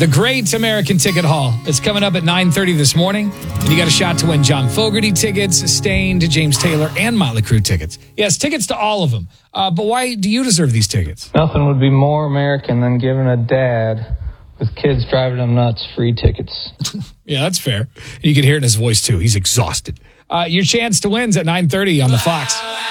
The Great American Ticket Hall is coming up at 9:30 this morning. And you got a shot to win John Fogerty tickets, Stained, James Taylor, and Motley Crue tickets. Yes, tickets to all of them. But why do you deserve these tickets? Nothing would be more American than giving a dad with kids driving him nuts free tickets. Yeah, that's fair. You can hear it in his voice, too. He's exhausted. Your chance to win's at 9:30 on the Fox.